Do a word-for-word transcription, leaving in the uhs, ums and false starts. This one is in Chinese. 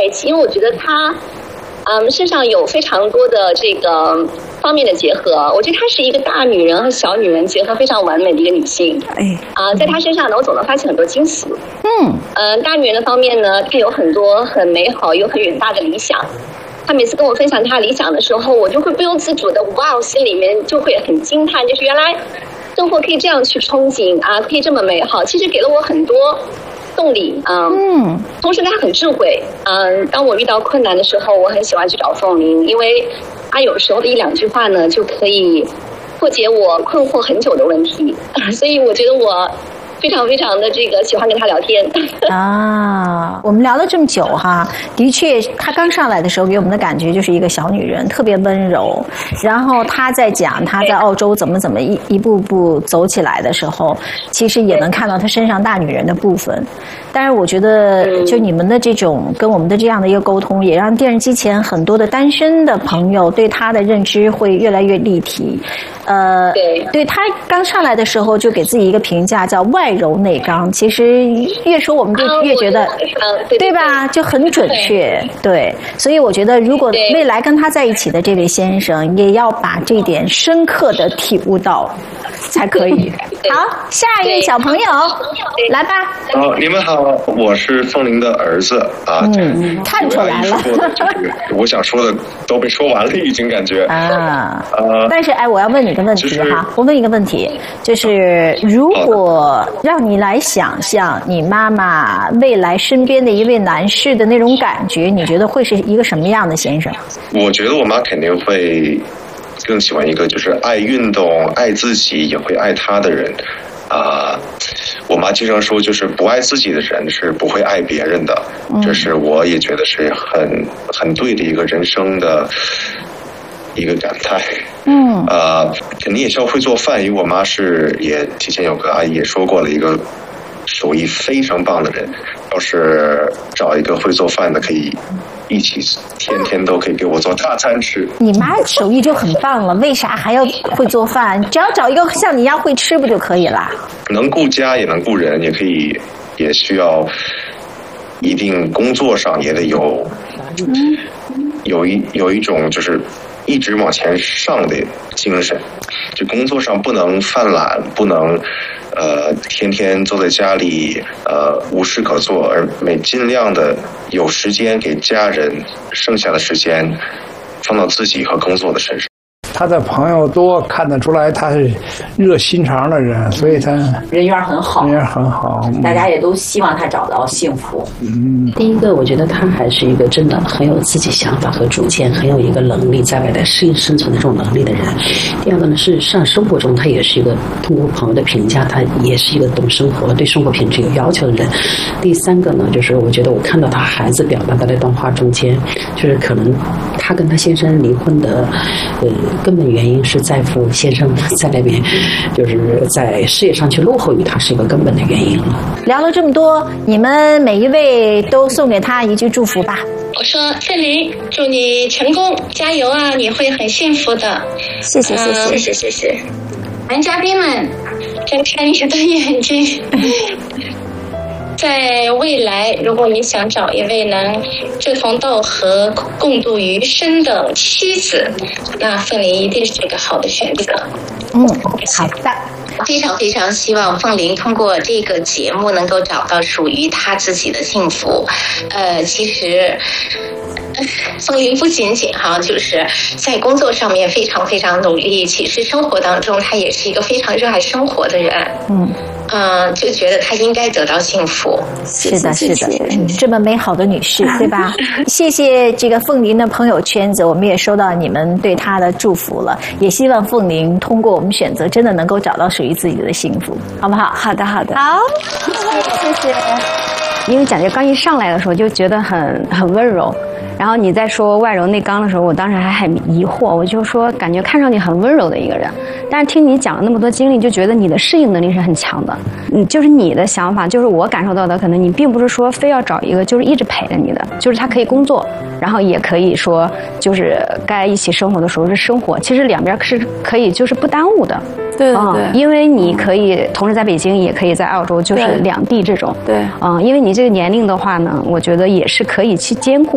一起，因为我觉得她，嗯，身上有非常多的这个方面的结合。我觉得她是一个大女人和小女人结合非常完美的一个女性。哎，啊，在她身上呢，我总能发现很多惊喜。嗯，呃，大女人的方面呢，她有很多很美好又很远大的理想。她每次跟我分享她理想的时候，我就会不由自主的，哇，心里面就会很惊叹，就是原来生活可以这样去憧憬啊，可以这么美好。其实给了我很多动力啊。嗯，同时她很智慧。嗯，当我遇到困难的时候，我很喜欢去找凤玲，因为她有时候的一两句话呢，就可以破解我困惑很久的问题。所以我觉得我非常非常的这个喜欢跟他聊天啊。我们聊了这么久哈，的确，他刚上来的时候给我们的感觉就是一个小女人，特别温柔。然后他在讲他在澳洲怎么怎么一一步步走起来的时候，其实也能看到他身上大女人的部分。但是我觉得，就你们的这种跟我们的这样的一个沟通，也让电视机前很多的单身的朋友对他的认知会越来越立体。呃，对，对他刚上来的时候就给自己一个评价叫外柔内刚，其实越说我们就越觉得，对吧？就很准确，对。所以我觉得，如果未来跟他在一起的这位先生，也要把这点深刻的体悟到，才可以。好，下一位小朋友，来吧。 哦，你们好，我是凤玲的儿子啊。 嗯，看出来了。 就是我想说的都被说完了，已经感觉啊。呃，但是哎，我要问你个问题哈，我问一个问题，就是如果让你来想象你妈妈未来身边的一位男士的那种感觉，你觉得会是一个什么样的先生？ 我觉得我妈肯定会更喜欢一个就是爱运动、爱自己也会爱他的人。啊、呃，我妈经常说，就是不爱自己的人是不会爱别人的，嗯、这是我也觉得是很很对的一个人生的一个感慨。嗯，呃，肯定也是要会做饭，因为我妈是也提前有个阿姨也说过了，一个手艺非常棒的人，要是找一个会做饭的，可以一起天天都可以给我做大餐吃。 你妈手艺就很棒了，为啥还要会做饭？只要找一个像你一样会吃不就可以了？ 能顾家也能顾人，也可以，也需要一定工作上也得有，嗯、有一有一种就是一直往前上的精神，就工作上不能犯懒，不能呃天天坐在家里呃无事可做，而每尽量的有时间给家人，剩下的时间放到自己和工作的身上。 他的朋友多，看得出来他是热心肠的人，所以他人缘很好， 人缘很好， 大家也都希望他找到幸福。 嗯， 第一个，我觉得他还是一个真的很有自己想法和主见，很有一个能力在外来适应生存的这种能力的人。第二个呢，事实上生活中他也是一个通过朋友的评价，他也是一个懂生活、对生活品质有要求的人。第三个呢，就是我觉得我看到他孩子表达的在动画中间，就是可能他跟他先生离婚的，呃。根本原因是在乎先生在那边，就是在事业上去落后于他，是一个根本的原因了。 聊了这么多，你们每一位都送给他一句祝福吧。 我说凤玲，祝你成功，加油啊！你会很幸福的。 谢谢谢谢、 嗯、谢谢谢谢。男嘉宾们，睁开你的眼睛。在未来，如果你想找一位能志同道合、共度余生的妻子，那凤玲一定是一个好的选择。 嗯，好的。 非常非常希望凤玲通过这个节目能够找到属于她自己的幸福。呃，其实。凤玲不仅仅哈，就是在工作上面非常非常努力，其实生活当中她也是一个非常热爱生活的人。嗯。嗯，就觉得她应该得到幸福。 是的，是的，这么美好的女士，对吧？谢谢这个凤玲的朋友圈子，我们也收到你们对她的祝福了，也希望凤玲通过我们选择，真的能够找到属于自己的幸福，好不好？ 好的，好的。 好，谢谢。 因为蒋姐刚一上来的时候就觉得很很温柔。然后你在说外柔内刚的时候，我当时还很疑惑，我就说感觉看上去很温柔的一个人，但是听你讲了那么多经历，就觉得你的适应能力是很强的。嗯，就是你的想法，就是我感受到的，可能你并不是说非要找一个就是一直陪着你的，就是他可以工作，然后也可以说就是该一起生活的时候是生活，其实两边是可以就是不耽误的。 对对对、 嗯，因为你可以同时在北京，也可以在澳洲，就是两地这种。 对， 嗯，因为你这个年龄的话呢，我觉得也是可以去兼顾。